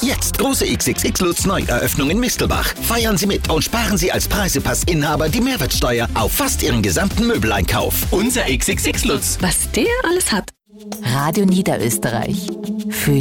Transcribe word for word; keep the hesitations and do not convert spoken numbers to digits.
Jetzt große X X X Lutz Neueröffnung in Mistelbach. Feiern Sie mit und sparen Sie als Preisepassinhaber die Mehrwertsteuer auf fast Ihren gesamten Möbeleinkauf. Unser X X X Lutz. Was der alles hat. Radio Niederösterreich. Für